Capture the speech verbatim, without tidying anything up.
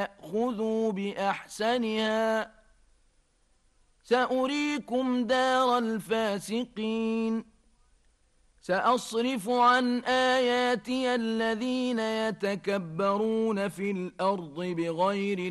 فَخُذُوا بِأَحْسَنِهَا سَأُرِيكُمْ دَارَ الْفَاسِقِينَ سَأَصْرِفُ عَنْ آيَاتِيَ الَّذِينَ يَتَكَبَّرُونَ فِي الْأَرْضِ بِغَيْرِ